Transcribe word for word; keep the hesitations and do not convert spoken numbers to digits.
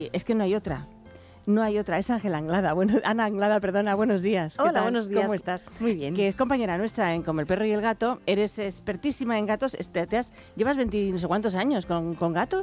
Es que no hay otra. No hay otra, es Ángela Anglada. Bueno, Ana Anglada, perdona, buenos días. ¿Qué Hola, tal? buenos días. ¿Cómo estás? Muy bien. Que es compañera nuestra en Como el perro y el gato. Eres expertísima en gatos. Te, te has, llevas veinte no sé cuántos años con, con gatos.